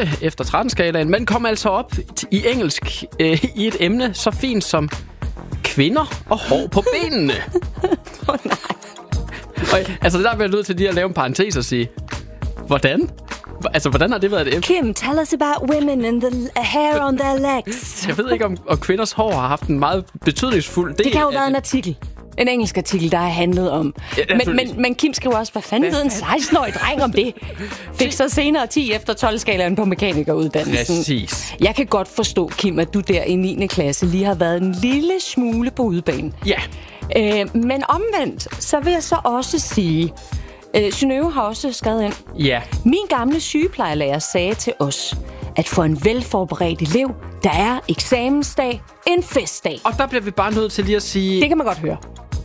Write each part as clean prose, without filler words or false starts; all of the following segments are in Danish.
8 efter 13-skalaen, men kom altså op i engelsk i et emne så fint som kvinder og hår på benene. Nej. Og, altså, der bliver jeg nødt til lige at lave en parentes og sige, hvordan? Altså, hvordan har det været et emne? Kim, tell us about women and the hair on their legs. Jeg ved ikke, om kvinders hår har haft en meget betydningsfuld del. Det kan jo være en artikel. En engelsk artikel, der har handlet om. Men Kim skriver også, hvad fanden ved en 16-årig dreng om det? Fik så senere 10 efter 12-skalaen på mekanikeruddannelsen. Præcis. Jeg kan godt forstå, Kim, at du der i 9. klasse lige har været en lille smule på udebane. Ja. Men omvendt, så vil jeg så også sige... Synøve har også skrevet ind. Ja. Min gamle sygeplejerlærer sagde til os, at for en velforberedt elev, der er eksamensdag en festdag. Og der bliver vi bare nødt til lige at sige... Det kan man godt høre.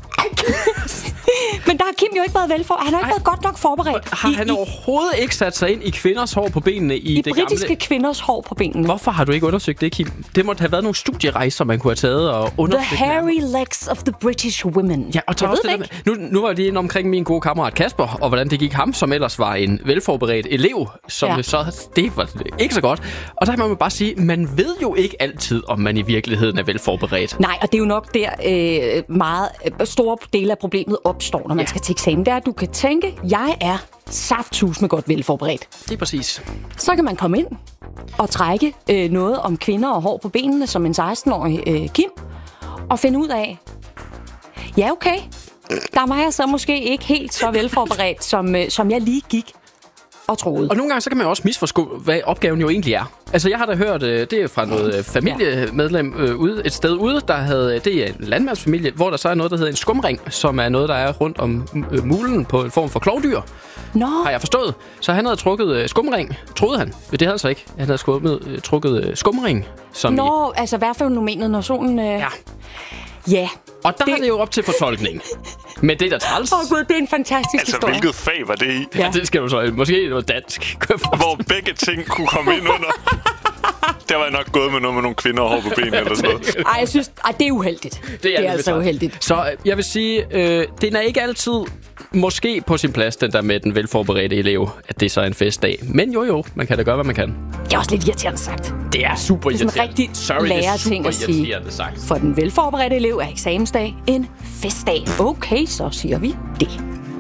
Men der har Kim jo ikke været velforberedt. Han har ikke været godt nok forberedt. Har han overhovedet ikke sat sig ind i kvinders hår på benene i det gamle... I britiske kvinders hår på benene. Hvorfor har du ikke undersøgt det, Kim? Det måtte have været nogle studierejser, man kunne have taget og undersøgt. The hairy legs of the British women. Ja, og også det nu var jeg lige inde omkring min gode kammerat Kasper, og hvordan det gik ham, som ellers var en velforberedt elev, som så... Det var ikke så godt. Og der må man bare sige, man ved jo ikke altid, om man i virkeligheden er velforberedt. Nej, og det er jo nok der meget store dele af problemet opstår, når man skal til eksamen. Det er, at du kan tænke, jeg er saftsus med godt velforberedt. Det er præcis. Så kan man komme ind og trække noget om kvinder og hår på benene som en 16-årig Kim, og finde ud af, ja okay, der var jeg så måske ikke helt så velforberedt, som jeg lige gik og troede. Og nogle gange så kan man også misforstå, hvad opgaven jo egentlig er. Altså, jeg har da hørt, det er fra noget familiemedlem et sted ude, det er en landmandsfamilie, hvor der så er noget, der hedder en skumring, som er noget, der er rundt om mulen på en form for klovdyr. Har jeg forstået. Så han havde trukket skumring, troede han. Men det havde han så ikke. Han havde trukket skumring. Altså hvad fænomenet, når solen... Ja. Og der er det jo op til fortolkning. Men det der træls... Gud, det er en fantastisk historie. Hvilket fag var det i? Ja, det skal du så... Måske noget dansk. Hvor begge ting kunne komme ind under. Der var jeg nok gået med noget med nogle kvinder og hår på benene eller sådan noget. Ej, jeg synes... det er uheldigt. Det er altså uheldigt. Så jeg vil sige, det er ikke altid måske på sin plads, den der med den velforberedte elev, at det så er en festdag. Men jo, man kan da gøre, hvad man kan. Det er også lidt irriterende sagt. Det er super irriterende. Det er sådan en rigtig lærerting at sige. For den velforberedte elev er eksamensdag en festdag. Okay, så siger vi det.